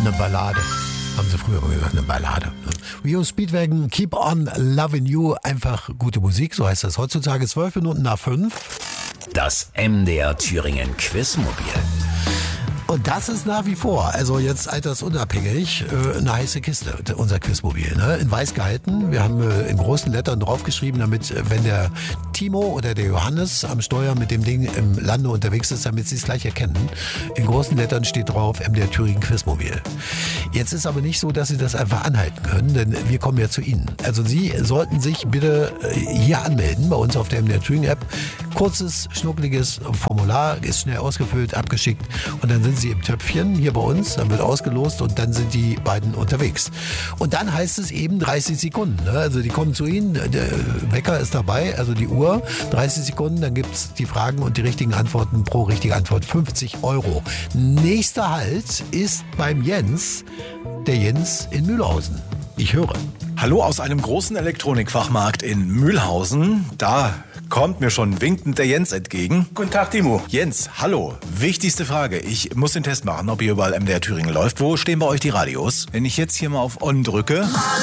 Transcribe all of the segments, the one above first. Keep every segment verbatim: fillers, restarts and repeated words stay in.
Eine Ballade. Haben sie früher mal gesagt, eine Ballade. Rio Speedwagon, Keep on Loving You. Einfach gute Musik, so heißt das heutzutage. Zwölf Minuten nach fünf. Das M D R Thüringen Quizmobil. Und das ist nach wie vor, also jetzt altersunabhängig, äh, eine heiße Kiste, unser Quizmobil. Ne? In weiß gehalten. Wir haben äh, in großen Lettern draufgeschrieben, damit, äh, wenn der Timo oder der Johannes am Steuer mit dem Ding im Lande unterwegs ist, damit sie es gleich erkennen. In großen Lettern steht drauf, M D R Thüringen Quizmobil. Jetzt ist aber nicht so, dass Sie das einfach anhalten können, denn wir kommen ja zu Ihnen. Also Sie sollten sich bitte äh, hier anmelden, bei uns auf der M D R Thüringen App. Kurzes, schnuckliges Formular, ist schnell ausgefüllt, abgeschickt und dann sind Sie im Töpfchen hier bei uns, dann wird ausgelost und dann sind die beiden unterwegs. Und dann heißt es eben dreißig Sekunden. Ne? Also die kommen zu Ihnen, der Wecker ist dabei, also die Uhr, dreißig Sekunden, dann gibt es die Fragen und die richtigen Antworten, pro richtige Antwort fünfzig Euro. Nächster Halt ist beim Jens, der Jens in Mühlhausen. Ich höre. Hallo aus einem großen Elektronikfachmarkt in Mühlhausen. Da kommt mir schon winkend der Jens entgegen. Guten Tag, Timo. Jens, hallo. Wichtigste Frage. Ich muss den Test machen, ob hier überall M D R Thüringen läuft. Wo stehen bei euch die Radios? Wenn ich jetzt hier mal auf On drücke.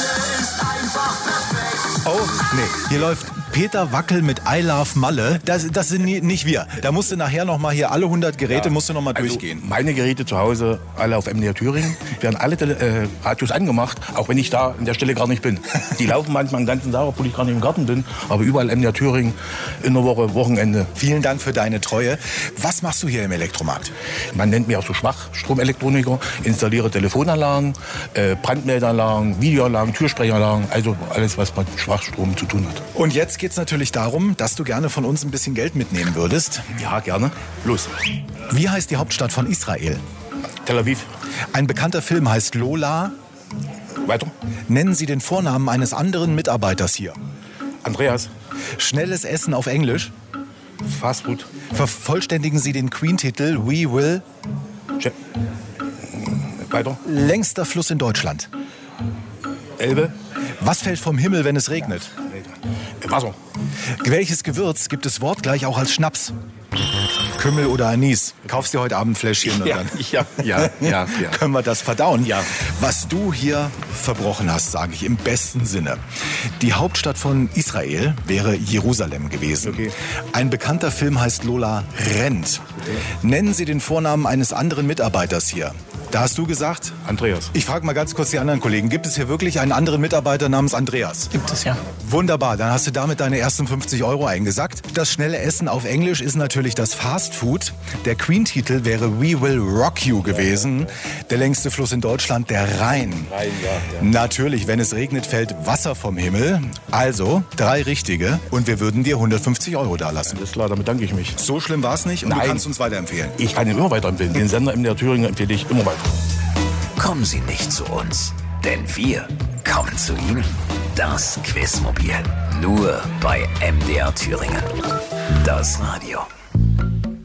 Oh, nee. Hier läuft Peter Wackel mit I Love Malle. Das, das sind nie, nicht wir. Da musst du nachher noch mal hier alle hundert Geräte Ja, musst du noch mal also durchgehen. Meine Geräte zu Hause, alle auf M D R Thüringen, werden alle äh, Radios angemacht, auch wenn ich da an der Stelle gar nicht bin. Die laufen manchmal den ganzen Tag, obwohl ich gar nicht im Garten bin, aber überall M D R Thüringen, in der Woche, Wochenende. Vielen Dank für deine Treue. Was machst du hier im Elektromarkt? Man nennt mich auch so Schwachstromelektroniker, installiere Telefonanlagen, äh, Brandmeldeanlagen, Videoanlagen, Türsprechanlagen, also alles, was mit Schwachstrom zu tun hat. Und jetzt geht's natürlich darum, dass du gerne von uns ein bisschen Geld mitnehmen würdest. Ja, gerne. Los. Wie heißt die Hauptstadt von Israel? Tel Aviv. Ein bekannter Film heißt Lola. Weiter. Nennen Sie den Vornamen eines anderen Mitarbeiters hier. Andreas. Schnelles Essen auf Englisch. Fastfood. Vervollständigen Sie den Queen-Titel We Will. Je- Weiter. Längster Fluss in Deutschland. Elbe. Was fällt vom Himmel, wenn es regnet? Wasser. Welches Gewürz gibt es wortgleich auch als Schnaps? Kümmel oder Anis? Kaufst dir heute Abend ein Fläschchen und Ja, dann ja, ja, ja, ja. können wir das verdauen. Ja. Was du hier verbrochen hast, sage ich im besten Sinne. Die Hauptstadt von Israel wäre Jerusalem gewesen. Okay. Ein bekannter Film heißt Lola rennt. Nennen Sie den Vornamen eines anderen Mitarbeiters hier. Da hast du gesagt, Andreas. ich frage mal ganz kurz die anderen Kollegen, gibt es hier wirklich einen anderen Mitarbeiter namens Andreas? Gibt es ja. Wunderbar, dann hast du damit deine ersten fünfzig Euro eingesackt. Das schnelle Essen auf Englisch ist natürlich das Fast Food. Der Queen-Titel wäre We Will Rock You gewesen. Der längste Fluss in Deutschland, der Rhein. Rhein, ja, ja. Natürlich, wenn es regnet, fällt Wasser vom Himmel. Also drei richtige und wir würden dir hundertfünfzig Euro dalassen. Alles klar, damit danke ich mich. So schlimm war es nicht und Nein. du kannst uns weiterempfehlen. Ich kann ihn immer weiterempfehlen. Den Sender M D R Thüringen empfehle ich immer weiter. Kommen Sie nicht zu uns, denn wir kommen zu Ihnen. Das Quizmobil. Nur bei M D R Thüringen. Das Radio.